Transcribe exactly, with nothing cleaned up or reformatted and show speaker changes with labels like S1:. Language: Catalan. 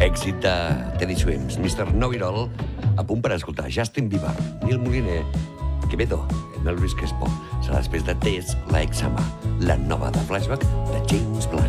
S1: èxit de Teddy Swims, mister Know-It-All, a punt per escoltar Justin Bieber, Neil Moliner, Quevedo, Elvis Crespo. Serà després de Test Like Summer, la nova de Flashback de James Blunt.